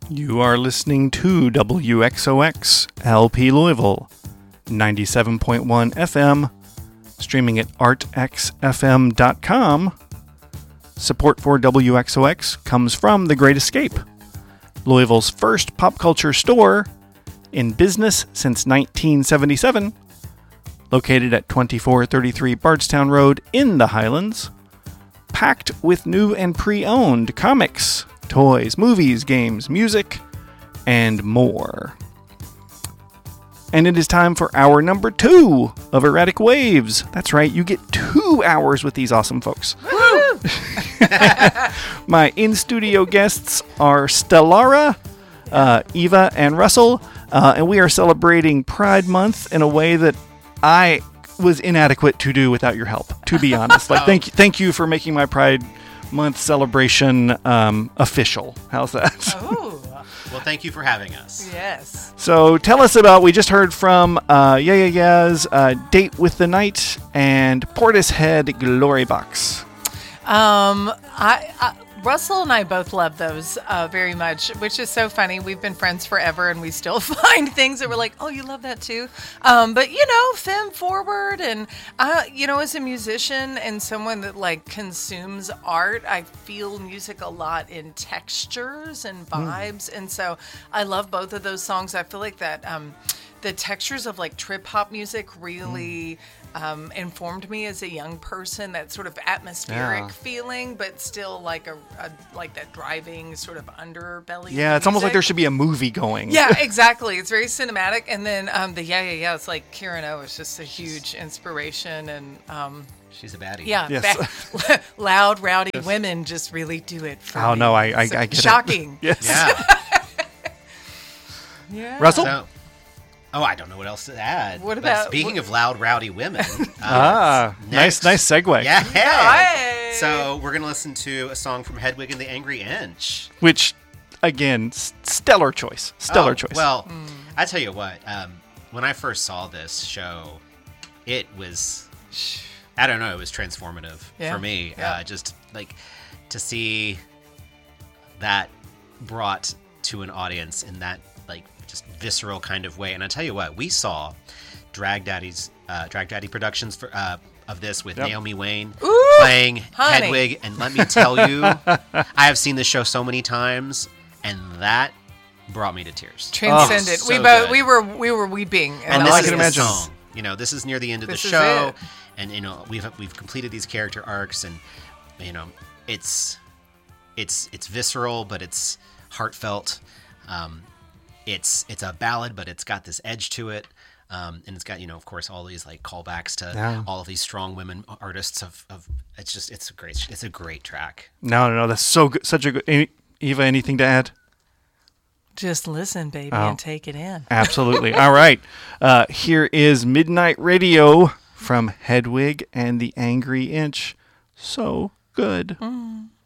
You are listening to WXOX LP Louisville, 97.1 FM, streaming at artxfm.com. Support for WXOX comes from The Great Escape, Louisville's first pop culture store, in business since 1977, located at 2433 Bardstown Road in the Highlands, packed with new and pre-owned comics, toys, movies, games, music, and more. And it is time for hour number 2 of Erratic Waves. That's right, you get 2 hours with these awesome folks. Woo! My in-studio guests are Stellara, Eva, and Russell, and we are celebrating Pride Month in a way that I was inadequate to do without your help, to be honest. Like, thank you for making my Pride Month celebration official. How's that? Oh. Well, thank you for having us. Yes. So tell us about, we just heard from Yeah Yeah Yeah's Date with the Night and Portishead Glory Box. Russell and I both love those very much, which is so funny. We've been friends forever, and we still find things that we're like, oh, you love that too? But, you know, femme forward, and, you know, as a musician and someone that, like, consumes art, I feel music a lot in textures and vibes, and so I love both of those songs. I feel like that the textures of, like, trip-hop music really... informed me as a young person, that sort of atmospheric feeling, but still like a like that driving sort of underbelly. Yeah, it's almost like there should be a movie going. Yeah, exactly. It's very cinematic. And then the Yeah, it's like Karen O is just a huge inspiration, and she's a baddie. Yeah, yes. Loud, rowdy women just really do it for Oh me. no, I get shocking. it. Yes. Yeah. Yeah. Russell? So, I don't know what else to add. What But about- speaking of loud, rowdy women? Nice segue. Yeah. Hey. So we're gonna listen to a song from Hedwig and the Angry Inch. Which, again, stellar choice. Stellar choice. Well, I tell you what. When I first saw this show, it was, I don't know, it was transformative for me. Yeah. Just like to see that brought to an audience in that like just visceral kind of way. And I tell you what, we saw Drag Daddy Productions of this with Naomi Wayne playing Hedwig, and let me tell you, I have seen this show so many times, and that brought me to tears. Transcended. So we were weeping. And I this can is imagine. the song. You know, this is near the end of the This is show, it. and you know we've completed these character arcs, and you know it's visceral, but it's heartfelt. It's a ballad, but it's got this edge to it, and it's got, you know, of course, all these like callbacks to all of these strong women artists of it's a great track. No, that's so good. Such a good. Eva, anything to add? Just listen, baby, and take it in. Absolutely. All right. Here is Midnight Radio from Hedwig and the Angry Inch. So good.